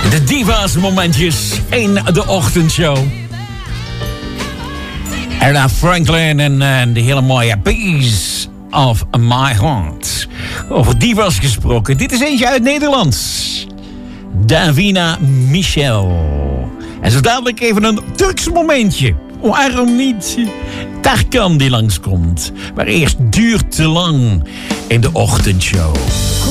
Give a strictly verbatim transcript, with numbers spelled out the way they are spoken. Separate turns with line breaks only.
De Diva's momentjes in de ochtendshow. Ella Franklin en, en de hele mooie Piece of My Heart. Over Diva's gesproken. Dit is eentje uit Nederlands. Davina Michel. En zo dadelijk even een Turks momentje. Waarom niet? Tarkan die langskomt. Maar eerst duurt te lang in de ochtendshow.